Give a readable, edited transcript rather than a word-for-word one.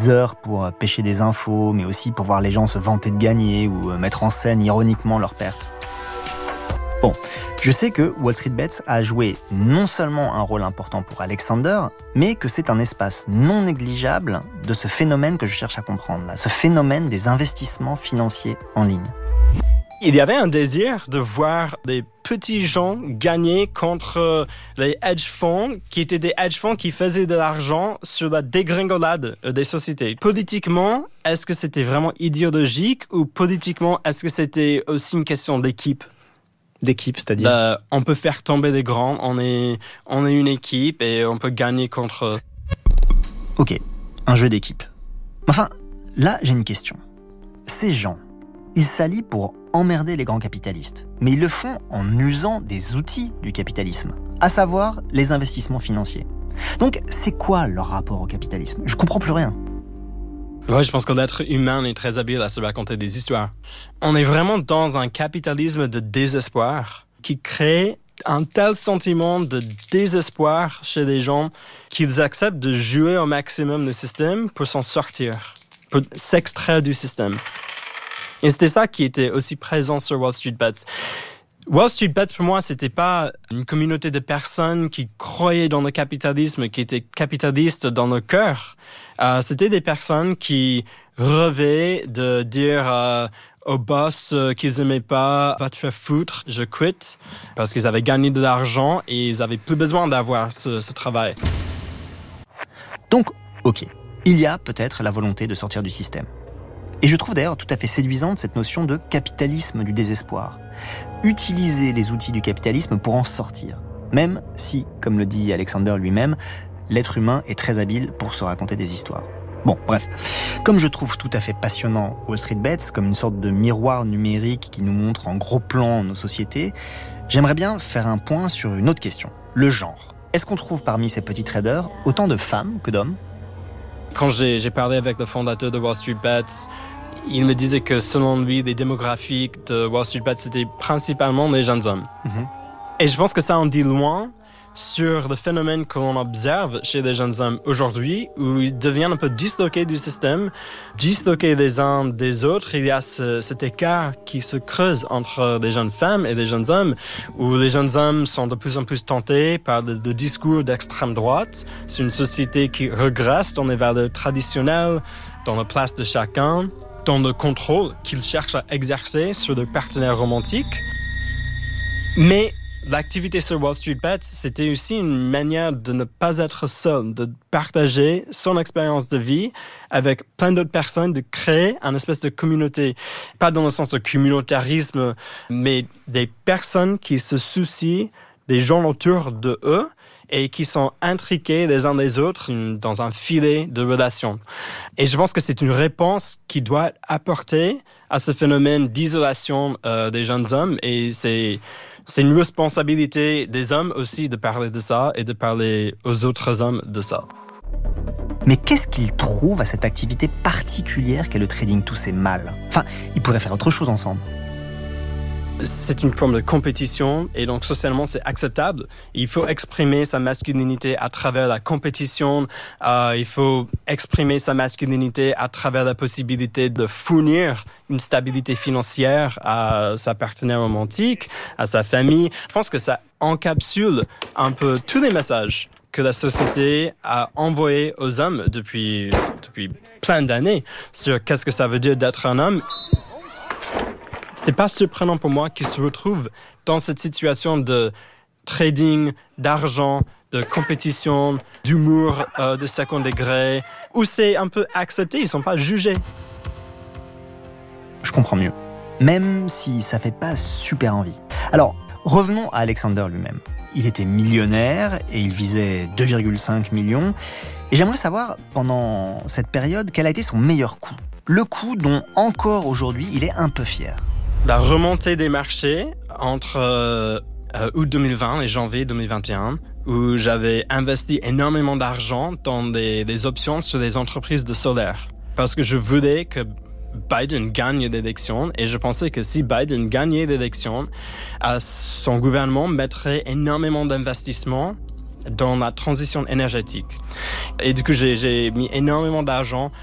des heures pour pêcher des infos, mais aussi pour voir les gens se vanter de gagner ou mettre en scène ironiquement leurs pertes. Bon, je sais que Wall Street Bets a joué non seulement un rôle important pour Alexander, mais que c'est un espace non négligeable de ce phénomène que je cherche à comprendre, là, ce phénomène des investissements financiers en ligne. Il y avait un désir de voir des petits gens gagner contre les hedge funds, qui étaient des hedge funds qui faisaient de l'argent sur la dégringolade des sociétés. Politiquement, est-ce que c'était vraiment idéologique ou politiquement, est-ce que c'était aussi une question d'équipe ? D'équipe, c'est-à-dire on peut faire tomber des grands, on est une équipe et on peut gagner contre eux. Ok, un jeu d'équipe. Enfin, là, j'ai une question. Ces gens, ils s'allient pour emmerder les grands capitalistes, mais ils le font en usant des outils du capitalisme, à savoir les investissements financiers. Donc, c'est quoi leur rapport au capitalisme ? Je comprends plus rien. Oui, je pense que l'être humain est très habile à se raconter des histoires. On est vraiment dans un capitalisme de désespoir qui crée un tel sentiment de désespoir chez les gens qu'ils acceptent de jouer au maximum le système pour s'en sortir, pour s'extraire du système. Et c'était ça qui était aussi présent sur Wall Street Bets. Wall Street Bets, pour moi, c'était pas une communauté de personnes qui croyaient dans le capitalisme, qui étaient capitalistes dans le cœur. C'était des personnes qui rêvaient de dire au boss qu'ils aimaient pas, va te faire foutre, je quitte, parce qu'ils avaient gagné de l'argent et ils avaient plus besoin d'avoir ce travail. Donc, ok, il y a peut-être la volonté de sortir du système. Et je trouve d'ailleurs tout à fait séduisante cette notion de capitalisme du désespoir. Utiliser les outils du capitalisme pour en sortir. Même si, comme le dit Alexander lui-même, l'être humain est très habile pour se raconter des histoires. Bon, bref. Comme je trouve tout à fait passionnant Wall Street Bets, comme une sorte de miroir numérique qui nous montre en gros plan nos sociétés, j'aimerais bien faire un point sur une autre question. Le genre. Est-ce qu'on trouve parmi ces petits traders autant de femmes que d'hommes ? Quand j'ai parlé avec le fondateur de Wall Street Bets, il me disait que selon lui, les démographiques de Wall Street Bets, c'était principalement les jeunes hommes. Et je pense que ça en dit loin sur le phénomène que l'on observe chez les jeunes hommes aujourd'hui, où ils deviennent un peu disloqués du système, disloqués les uns des autres. Il y a cet écart qui se creuse entre les jeunes femmes et les jeunes hommes, où les jeunes hommes sont de plus en plus tentés par le discours d'extrême droite. C'est une société qui regresse dans les valeurs traditionnelles, dans la place de chacun, dans le contrôle qu'ils cherchent à exercer sur leurs partenaires romantiques. Mais l'activité sur Wall Street Bets, c'était aussi une manière de ne pas être seul, de partager son expérience de vie avec plein d'autres personnes, de créer une espèce de communauté. Pas dans le sens de communautarisme, mais des personnes qui se soucient des gens autour de eux et qui sont intriqués les uns des autres dans un filet de relations. Et je pense que c'est une réponse qui doit être apportée à ce phénomène d'isolation des jeunes hommes. Et c'est une responsabilité des hommes aussi de parler de ça et de parler aux autres hommes de ça. Mais qu'est-ce qu'ils trouvent à cette activité particulière qu'est le trading tous ces mâles ? Enfin, ils pourraient faire autre chose ensemble. C'est une forme de compétition et donc socialement c'est acceptable. Il faut exprimer sa masculinité à travers la compétition. Il faut exprimer sa masculinité à travers la possibilité de fournir une stabilité financière à sa partenaire romantique, à sa famille. Je pense que ça encapsule un peu tous les messages que la société a envoyés aux hommes depuis plein d'années sur qu'est-ce que ça veut dire d'être un homme. C'est pas surprenant pour moi qu'ils se retrouvent dans cette situation de trading, d'argent, de compétition, d'humour de second degré, où c'est un peu accepté, ils sont pas jugés. Je comprends mieux, même si ça fait pas super envie. Alors, revenons à Alexander lui-même. Il était millionnaire et il visait 2,5 millions. Et j'aimerais savoir, pendant cette période, quel a été son meilleur coup. Le coup dont, encore aujourd'hui, il est un peu fier. La remontée des marchés entre août 2020 et janvier 2021, où j'avais investi énormément d'argent dans des options sur les entreprises de solaire. Parce que je voulais que Biden gagne l'élection et je pensais que si Biden gagnait l'élection, son gouvernement mettrait énormément d'investissements dans la transition énergétique. Et du coup, j'ai mis énormément d'argent